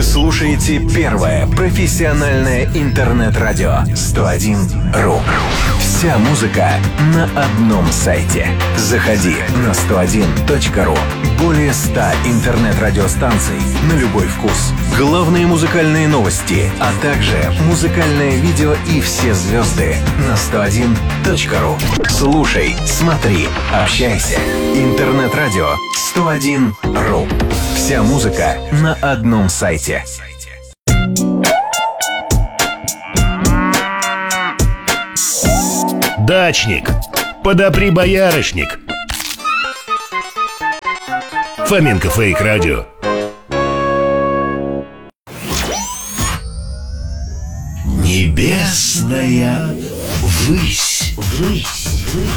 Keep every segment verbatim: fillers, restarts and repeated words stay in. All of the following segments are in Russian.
слушаете первое профессиональное интернет-радио сто один ру. Вся музыка на одном сайте. Заходи на сто один точка ру. Более ста интернет-радиостанций на любой вкус. Главные музыкальные новости, а также музыкальное видео и все звезды на сто один точка ру. Слушай, смотри, общайся. Интернет-радио сто один ру. Вся музыка на одном сайте. Дачник, подопри боярышник. Фоменко Фейк Радио. Небесная высь. Высь.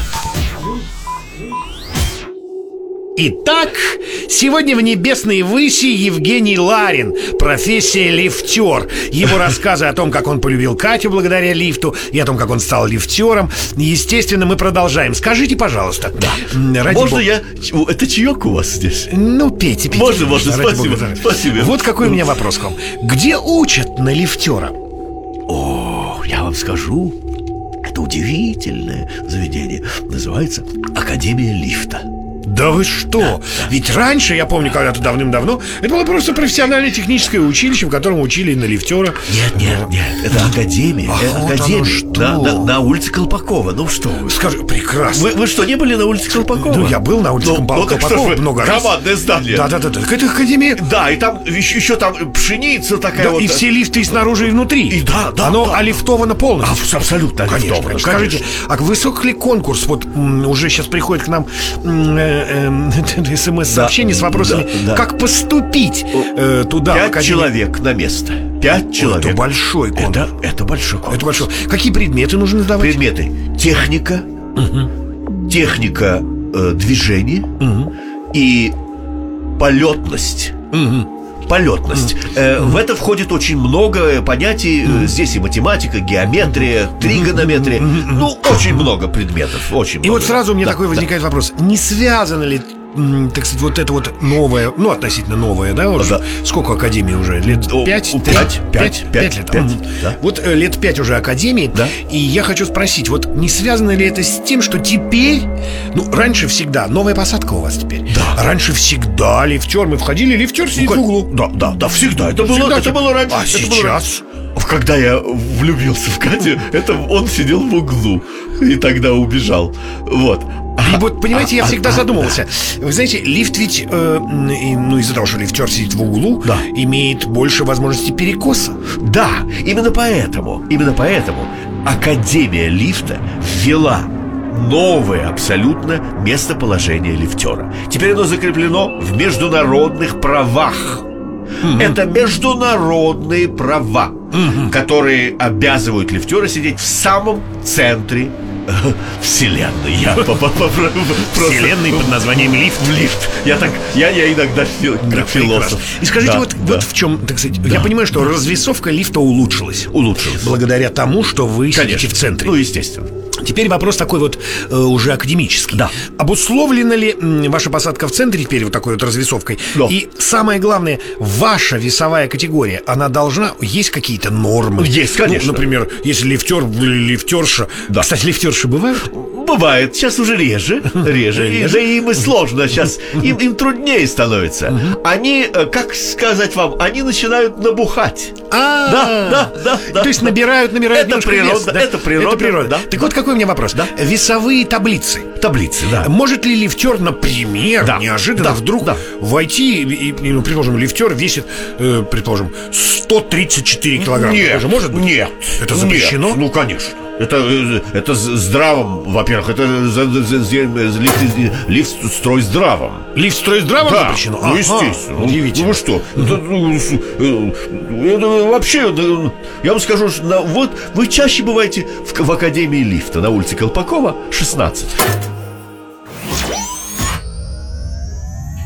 Итак, сегодня в небесной выси Евгений Ларин, профессия лифтер. Его рассказы о том, как он полюбил Катю благодаря лифту, и о том, как он стал лифтером. Естественно, мы продолжаем. Скажите, пожалуйста. Да. Ради Можно бога... я... Это чаек у вас здесь? Ну, пейте, пейте. Можно, можно, спасибо, бога. спасибо. Вот какой у меня вопрос к вам. Где учат на лифтера? О, я вам скажу, это удивительное заведение. Называется Академия лифта. Да вы что? Да, да. Ведь раньше, я помню, когда-то давным-давно, это было просто профессиональное техническое училище, в котором учили на лифтера. Нет, нет, нет, это академия. Ах, это вот академия. оно что. На, на, на улице Колпакова. Ну что вы? Скажи, прекрасно. Вы, вы что, не были на улице Колпакова? Ну, я был на улице ну, Колпакова, ну, так Колпакова что много раз. Громадное здание. Да-да-да, так это академия. Да, и там еще, еще там пшеница такая Да, вот. и все лифты и снаружи, и внутри. И да, да, оно да. олифтовано полностью. А, абсолютно конечно, олифтовано. Скажите, а высок ли конкурс? Вот м, уже сейчас приходит к нам м, э, э, смс-сообщение да, с вопросами, да, да. как поступить э, туда. Пять человек на место. Пять человек. Это большой конкурс. Это, это большой конкурс. Это большой. Какие предметы нужно сдавать? Предметы. Техника, угу. техника э, движения угу. и полетность. Угу. Полетность. Mm-hmm. Э, mm-hmm. В это входит очень много понятий. Mm-hmm. Здесь и математика, геометрия, тригонометрия. Mm-hmm. Ну, очень много предметов. Очень и много. вот сразу у меня да, такой да. возникает вопрос. Не связано ли, так сказать, вот это вот новое, ну, относительно новое, да, уже? Да. Сколько академии уже? Лет пять? Пять, пять, пять лет. пять, да. Вот э, лет пять уже академии. Да. И я хочу спросить, вот не связано ли это с тем, что теперь, ну, раньше всегда, новая посадка у вас теперь. Да. Раньше всегда лифтер, мы входили, лифтер сидит ну, в углу. Да, да, да, всегда. Это, всегда было, это было раньше. А это сейчас? Было... Когда я влюбился в Катю, это он сидел в углу и тогда убежал. Вот. И вот, понимаете, я всегда задумывался. Вы знаете, лифт ведь, э, ну, из-за того, что лифтер сидит в углу, да. имеет больше возможностей перекоса. Да, именно поэтому, именно поэтому Академия лифта ввела новое абсолютно местоположение лифтера. Теперь оно закреплено в международных правах. Mm-hmm. Это международные права, mm-hmm. которые обязывают лифтера сидеть в самом центре Вселенной. Я Вселенной под названием лифт. Лифт. Я так, я, я иногда как философ. И скажите, вот, вот в чем, так сказать, я понимаю, что развесовка лифта улучшилась. Улучшилась. Благодаря тому, что вы сидите в центре. Ну, естественно. Теперь вопрос такой вот э, уже академический. Да. Обусловлена ли м, ваша посадка в центре теперь вот такой вот развесовкой? Да. И самое главное, ваша весовая категория, она должна... Есть какие-то нормы? Есть, конечно. Ну, например, если лифтер, лифтерша... Да. Кстати, лифтерши бывают? Бывает, сейчас уже реже. Реже. И, да им и сложно сейчас. Им, им труднее становится. Они, как сказать вам, они начинают набухать. А, да, да, да, да. То есть набирают, набирают это природа, вес, да? это природа, это природа. Да. Так вот какой у меня вопрос, да? Весовые таблицы. Таблицы, да. Может ли лифтер, например, да. неожиданно да. вдруг да. войти и, и, ну, предположим, лифтер весит, э, предположим, сто тридцать четыре килограмма? Нет, это же может быть? Нет. Это запрещено? Нет. Ну, конечно. Это, это здравом, во-первых, это лифт, лифт строй здравом. Лифт строй здравом да. запрещено? Ну, естественно. Удивительно. Ну, вы что? Это, ну, это вообще, я вам скажу, что вот вы чаще бываете в, в Академии лифта на улице Колпакова, шестнадцать.